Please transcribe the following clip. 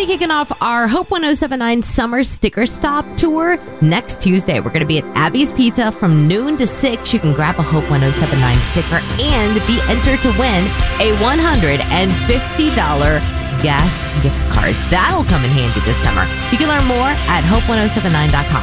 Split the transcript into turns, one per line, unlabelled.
be kicking off our Hope 1079 Summer Sticker Stop Tour next Tuesday. We're going to be at Abby's Pizza from noon to 6. You can grab a Hope 1079 sticker and be entered to win a $150 gas gift card. That'll come in handy this summer. You can learn more at hope1079.com.